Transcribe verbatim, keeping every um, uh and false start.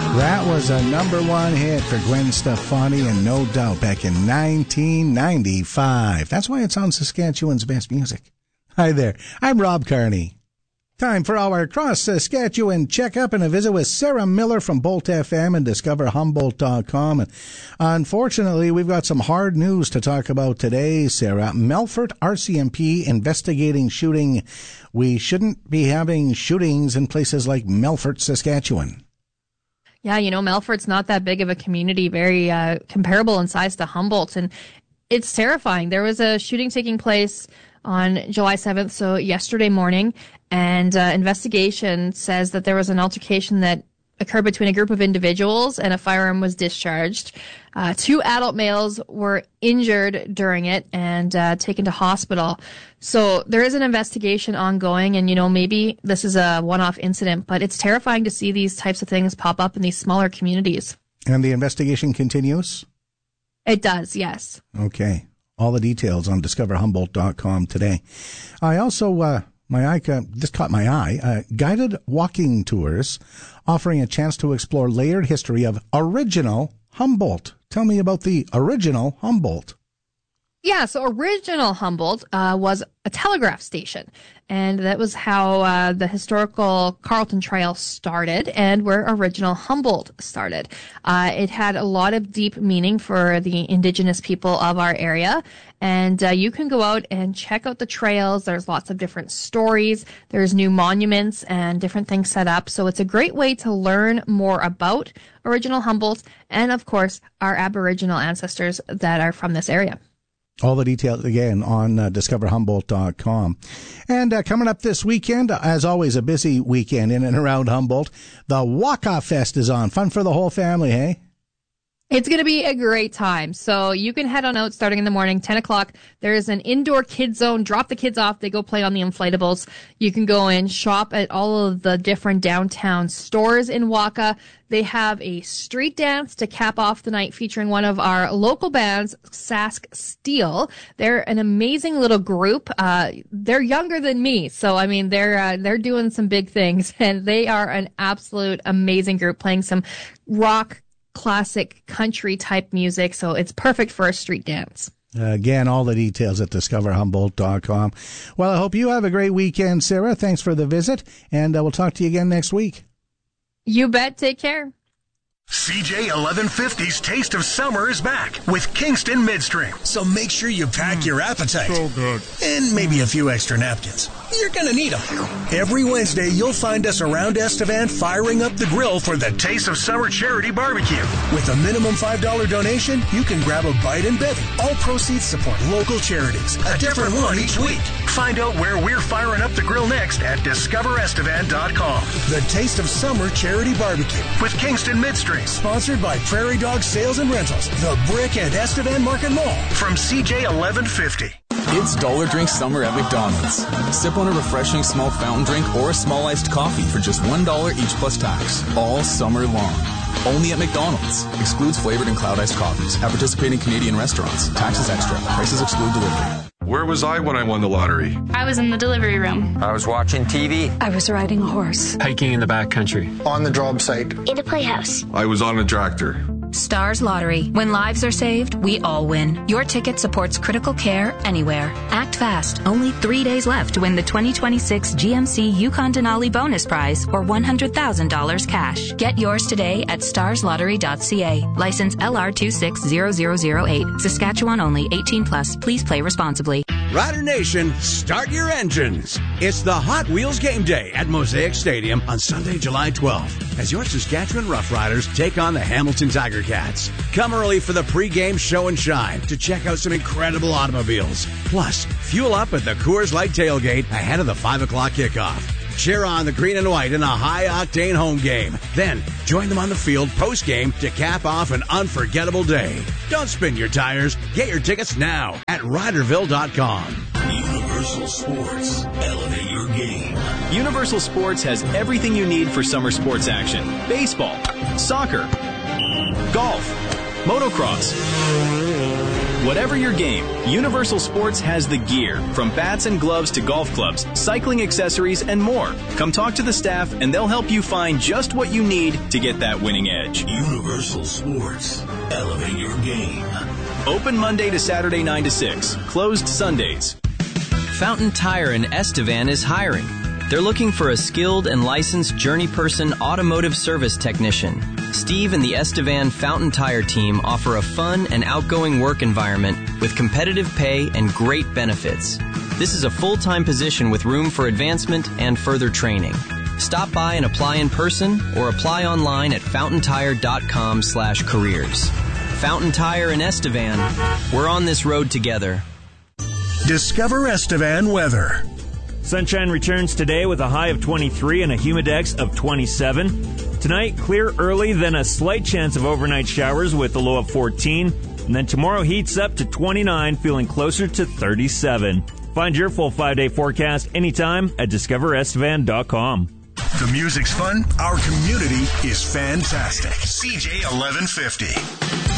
That was a number one hit for Gwen Stefani and No Doubt back in nineteen ninety-five. That's why it's on Saskatchewan's Best Music. Hi there, I'm Rob Carney. Time for our Cross Saskatchewan checkup and a visit with Sarah Miller from Bolt F M and Discover Humboldt dot com. And unfortunately, we've got some hard news to talk about today, Sarah. Melfort R C M P investigating shooting. We shouldn't be having shootings in places like Melfort, Saskatchewan. Yeah, you know, Melfort's not that big of a community, very uh, comparable in size to Humboldt, and it's terrifying. There was a shooting taking place on July seventh, so yesterday morning, and uh, investigation says that there was an altercation that occurred between a group of individuals and a firearm was discharged. Uh, two adult males were injured during it and uh, taken to hospital. So there is an investigation ongoing, and, you know, maybe this is a one-off incident, but it's terrifying to see these types of things pop up in these smaller communities. And the investigation continues? It does, yes. Okay. All the details on Discover Humboldt dot com today. I also, uh, my eye, uh, this caught my eye, uh, guided walking tours offering a chance to explore layered history of original Humboldt. Tell me about the original Humboldt. Yeah, so original Humboldt uh, was a telegraph station, and that was how uh, the historical Carleton Trail started and where original Humboldt started. Uh, it had a lot of deep meaning for the indigenous people of our area, and uh, you can go out and check out the trails. There's lots of different stories. There's new monuments and different things set up, so it's a great way to learn more about original Humboldt and, of course, our Aboriginal ancestors that are from this area. All the details, again, on uh, Discover Humboldt dot com. And uh, coming up this weekend, as always, a busy weekend in and around Humboldt, the Waka Fest is on. Fun for the whole family, hey? It's going to be a great time. So you can head on out starting in the morning, ten o'clock. There's an indoor kid zone. Drop the kids off. They go play on the inflatables. You can go and shop at all of the different downtown stores in Waka. They have a street dance to cap off the night featuring one of our local bands, Sask Steel. They're an amazing little group. Uh, they're younger than me. So, I mean, they're, uh, they're doing some big things, and they are an absolute amazing group playing some rock, classic country type music, so it's perfect for a street dance. Uh, again, all the details at Discover Humboldt dot com. Well, I hope you have a great weekend, Sarah. Thanks for the visit, and uh, we'll talk to you again next week. You bet. Take care. C J eleven fifty's Taste of Summer is back with Kingston Midstream. So make sure you pack mm, your appetite. So good. And maybe a few extra napkins. You're going to need them. Every Wednesday, you'll find us around Estevan firing up the grill for the Taste of Summer Charity Barbecue. With a minimum five dollars donation, you can grab a bite and bevy. All proceeds support local charities. A different one each week. Find out where we're firing up the grill next at Discover Estevan dot com. The Taste of Summer Charity Barbecue with Kingston Midstream. Sponsored by Prairie Dog Sales and Rentals, The Brick and Estevan Market Mall. From C J eleven fifty. It's Dollar Drink Summer at McDonald's. Sip on a refreshing small fountain drink or a small iced coffee for just one dollar each plus tax. All summer long. Only at McDonald's. Excludes flavored and cloud iced coffees. At participating Canadian restaurants. Taxes extra. Prices exclude delivery. Where was I when I won the lottery? I was in the delivery room. I was watching T V. I was riding a horse. Hiking in the backcountry. On the job site. In a playhouse. I was on a tractor. Stars Lottery. When lives are saved, we all win. Your ticket supports critical care anywhere. Act fast. Only three days left to win the twenty twenty-six G M C Yukon Denali bonus prize or one hundred thousand dollars cash. Get yours today at stars lottery dot c a. License L R two six zero zero zero eight. Saskatchewan only. eighteen plus. Please play responsibly. Rider Nation, start your engines. It's the Hot Wheels Game Day at Mosaic Stadium on Sunday, July twelfth, as your Saskatchewan Rough Riders take on the Hamilton Tiger Cats. Come early for the pre-game show and shine to check out some incredible automobiles. Plus, fuel up at the Coors Light tailgate ahead of the five o'clock kickoff. Cheer on the green and white in a high-octane home game. Then, join them on the field post-game to cap off an unforgettable day. Don't spin your tires. Get your tickets now at Riderville dot com. Universal Sports. Elevate your game. Universal Sports has everything you need for summer sports action. Baseball, soccer, golf, motocross, Whatever your game, Universal Sports has the gear, from bats and gloves to golf clubs, cycling accessories, and more. Come talk to the staff, and they'll help you find just what you need to get that winning edge. Universal Sports. Elevate your game. Open Monday to Saturday nine to six. Closed Sundays. Fountain Tire in Estevan is hiring. They're looking for a skilled and licensed journey person automotive service technician. Steve and the Estevan Fountain Tire team offer a fun and outgoing work environment with competitive pay and great benefits. This is a full-time position with room for advancement and further training. Stop by and apply in person or apply online at fountain tire dot com slash careers. Fountain Tire in Estevan. We're on this road together. Discover Estevan weather. Sunshine returns today with a high of twenty-three and a humidex of twenty-seven. Tonight, clear early, then a slight chance of overnight showers with a low of fourteen. And then tomorrow heats up to twenty-nine, feeling closer to thirty-seven. Find your full five-day forecast anytime at discover estevan dot com. The music's fun. Our community is fantastic. C J eleven fifty.